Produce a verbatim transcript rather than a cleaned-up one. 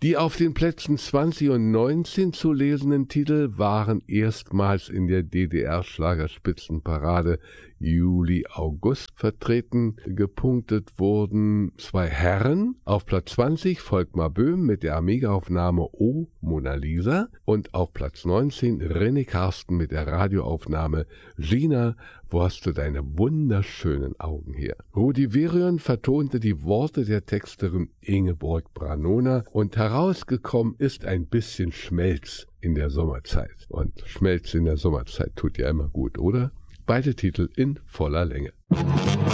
Die auf den Plätzen zwanzig und neunzehn zu lesenden Titel waren erstmals in der D D R-Schlagerspitzenparade Juli-August vertreten. Gepunktet wurden zwei Herren. Auf Platz zwanzig Volkmar Böhm mit der Amiga-Aufnahme O Mona Lisa und auf Platz neunzehn René Karsten mit der Radioaufnahme Gina, wo hast du deine wunderschönen Augen her? Rudi Verion vertonte die Worte der Texterin Ingeborg Branona und herausgekommen ist ein bisschen Schmelz in der Sommerzeit. Und Schmelz in der Sommerzeit tut ja immer gut, oder? Beide Titel in voller Länge.